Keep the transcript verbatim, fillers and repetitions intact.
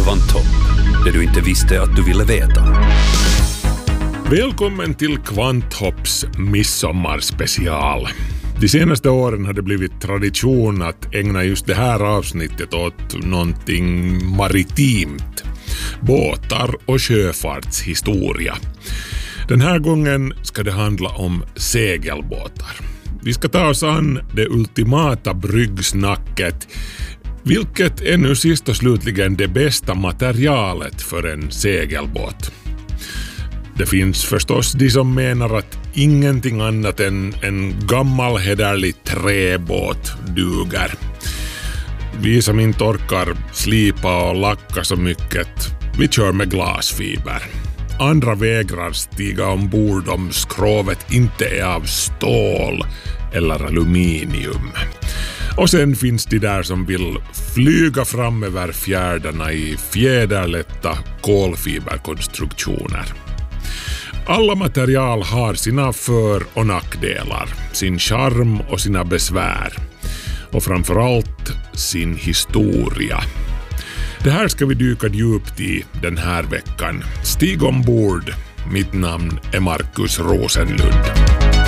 Kvanthopp, det du inte visste att du ville veta. Välkommen till Kvanthopps midsommarspecial. De senaste åren har det blivit tradition att ägna just det här avsnittet åt någonting maritimt. Båtar och sjöfartshistoria. Den här gången ska det handla om segelbåtar. Vi ska ta oss an det ultimata bryggsnacket. Vilket är nu sist och slutligen det bästa materialet för en segelbåt? Det finns förstås de som menar att ingenting annat än en gammal hederlig träbåt duger. Vi som inte orkar slipa och lacka så mycket, vi kör med glasfiber. Andra vägrar stiga ombord om skrovet inte är av stål eller aluminium. Och sen finns de där som vill flyga fram över fjärdarna i fjäderlätta kolfiberkonstruktioner. Alla material har sina för- och nackdelar, sin charm och sina besvär. Och framförallt sin historia. Det här ska vi dyka djupt i den här veckan. Stig ombord. Mitt namn är Markus Rosenlund.